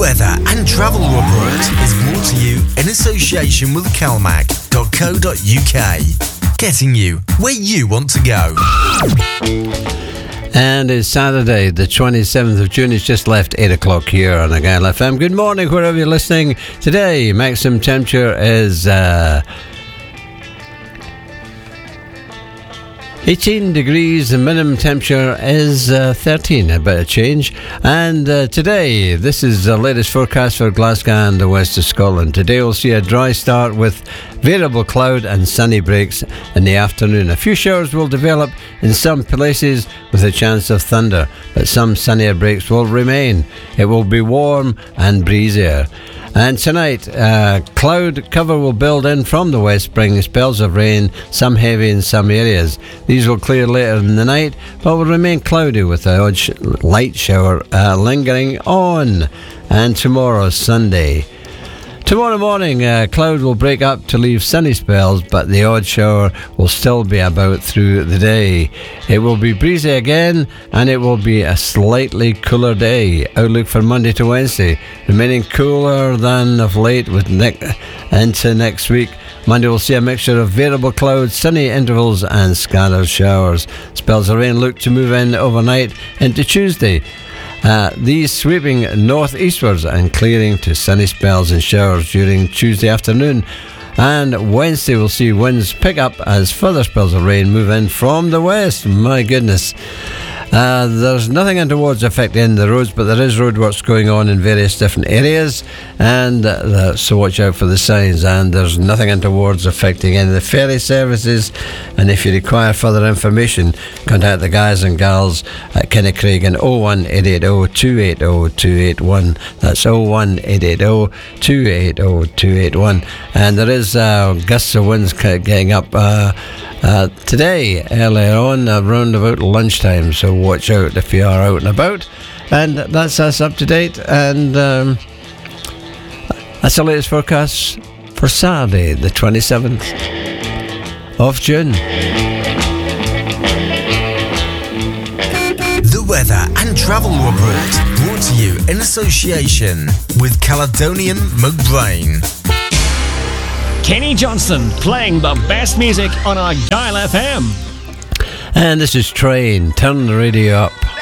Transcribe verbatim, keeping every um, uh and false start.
weather and travel report is brought to you in association with calmac dot co dot uk. Getting you where you want to go. And it's Saturday, the twenty-seventh of June. It's just left eight o'clock here on Argyll F M. Good morning, wherever you're listening. Today, maximum temperature is uh, eighteen degrees. The minimum temperature is uh, thirteen, a bit of change. And uh, today, this is the latest forecast for Glasgow and the west of Scotland. Today, we'll see a dry start with variable cloud and sunny breaks in the afternoon. A few showers will develop in some places with a chance of thunder, but some sunnier breaks will remain. It will be warm and breezier. And tonight, uh, cloud cover will build in from the west, bringing spells of rain, some heavy in some areas. These will clear later in the night, but will remain cloudy with the odd sh- light shower uh, lingering on. And tomorrow, Sunday. Tomorrow morning, uh, cloud will break up to leave sunny spells, but the odd shower will still be about through the day. It will be breezy again, and it will be a slightly cooler day. Outlook for Monday to Wednesday, remaining cooler than of late with ne- into next week. Monday will see a mixture of variable clouds, sunny intervals, and scattered showers. Spells of rain look to move in overnight into Tuesday. Uh, these sweeping northeastwards and clearing to sunny spells and showers during Tuesday afternoon. And Wednesday we'll see winds pick up as further spells of rain move in from the west. My goodness. Uh, there's nothing untoward affecting the roads, but there is roadworks going on in various different areas, and uh, so watch out for the signs. And there's nothing untoward affecting any of the ferry services. And if you require further information, contact the guys and gals at Kinnacraig in oh one eight eight oh two eight oh two eight one. That's oh one eight eight oh two eight oh two eight one. And there is uh, gusts of winds getting up uh, uh, today earlier on around about lunchtime, so watch out if you are out and about. And that's us up to date, and um, that's the latest forecast for Saturday, the twenty-seventh of June. The weather and travel report brought to you in association with Caledonian McBrain. Kenny Johnston playing the best music on Argyll F M. And this is Train. Turn the radio up.